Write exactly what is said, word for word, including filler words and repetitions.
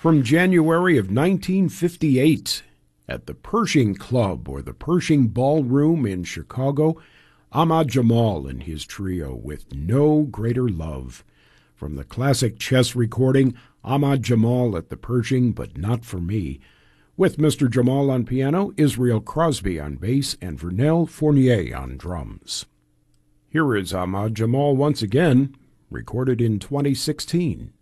from January of nineteen fifty-eight. At the Pershing Club or the Pershing Ballroom in Chicago, Ahmad Jamal and his trio with No Greater Love. From the classic Chess recording, Ahmad Jamal at the Pershing, But Not For Me. With Mister Jamal on piano, Israel Crosby on bass, and Vernel Fournier on drums. Here is Ahmad Jamal once again, recorded in twenty sixteen.